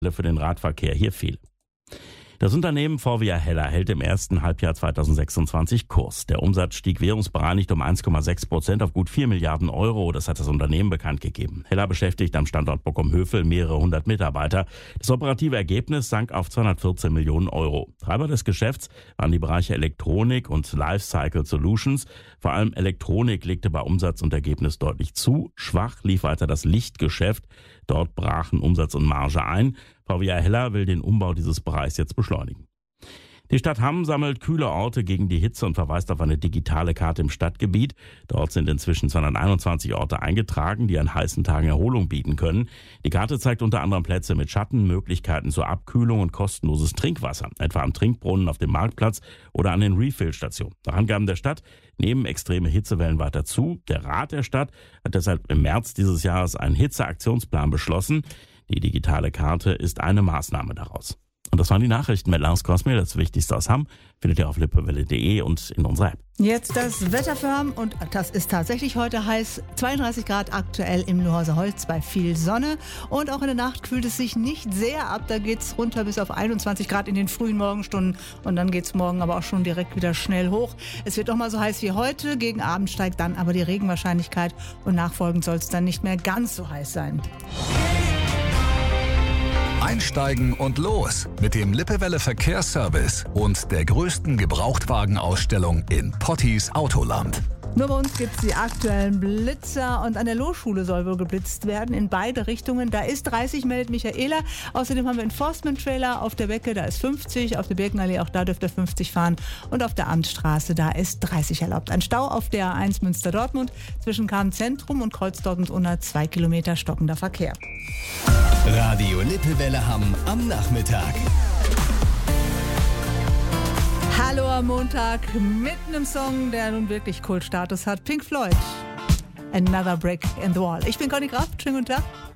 für den Radverkehr hier viel. Das Unternehmen Forvia Hella hält im ersten Halbjahr 2026 Kurs. Der Umsatz stieg währungsbereinigt um 1,6% auf gut 4 Milliarden Euro. Das hat das Unternehmen bekannt gegeben. Hella beschäftigt am Standort Bochum-Hövel mehrere hundert Mitarbeiter. Das operative Ergebnis sank auf 214 Millionen Euro. Treiber des Geschäfts waren die Bereiche Elektronik und Lifecycle Solutions. Vor allem Elektronik legte bei Umsatz und Ergebnis deutlich zu. Schwach lief weiter das Lichtgeschäft. Dort brachen Umsatz und Marge ein. Forvia Hella will den Umbau dieses Bereichs jetzt beschleunigen. Die Stadt Hamm sammelt kühle Orte gegen die Hitze und verweist auf eine digitale Karte im Stadtgebiet. Dort sind inzwischen 221 Orte eingetragen, die an heißen Tagen Erholung bieten können. Die Karte zeigt unter anderem Plätze mit Schatten, Möglichkeiten zur Abkühlung und kostenloses Trinkwasser, etwa am Trinkbrunnen auf dem Marktplatz oder an den Refill-Stationen. Nach Angaben der Stadt nehmen extreme Hitzewellen weiter zu. Der Rat der Stadt hat deshalb im März dieses Jahres einen Hitzeaktionsplan beschlossen. Die digitale Karte ist eine Maßnahme daraus. Und das waren die Nachrichten mit Lars Kosmir. Das Wichtigste aus Hamm findet ihr auf lippewelle.de und in unserer App. Jetzt das Wetter für Hamm und das ist tatsächlich heute heiß. 32 Grad aktuell im Nuhauser Holz bei viel Sonne. Und auch in der Nacht kühlt es sich nicht sehr ab. Da geht es runter bis auf 21 Grad in den frühen Morgenstunden. Und dann geht es morgen aber auch schon direkt wieder schnell hoch. Es wird noch mal so heiß wie heute. Gegen Abend steigt dann aber die Regenwahrscheinlichkeit. Und nachfolgend soll es dann nicht mehr ganz so heiß sein. Einsteigen und los mit dem Lippewelle Verkehrsservice und der größten Gebrauchtwagenausstellung in Pottis Autoland. Nur bei uns gibt es die aktuellen Blitzer und an der Lohschule soll wohl geblitzt werden in beide Richtungen. Da ist 30, meldet Michaela. Außerdem haben wir einen Enforcement-Trailer auf der Becke, da ist 50. Auf der Birkenallee, auch da dürft ihr 50 fahren. Und auf der Amtsstraße, da ist 30 erlaubt. Ein Stau auf der A1 Münster-Dortmund zwischen Kamen-Zentrum und Kreuz Dortmund-Unna 2 Kilometer stockender Verkehr. Radio Lippewelle Hamm am Nachmittag. Hallo am Montag mit einem Song, der nun wirklich Kultstatus hat. Pink Floyd, Another Brick in the Wall. Ich bin Conny Kraft, schönen guten Tag.